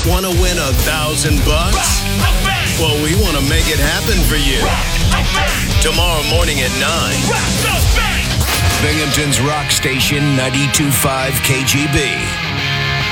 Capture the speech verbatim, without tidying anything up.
Want to win a thousand bucks? Well, we want to make it happen for you. Tomorrow morning at nine. Binghamton's Rock Station ninety-two point five K G B.